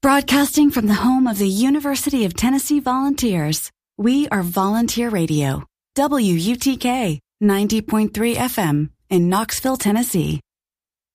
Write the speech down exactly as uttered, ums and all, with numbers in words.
Broadcasting from the home of the University of Tennessee Volunteers, we are Volunteer Radio, W U T K, ninety point three F M in Knoxville, Tennessee.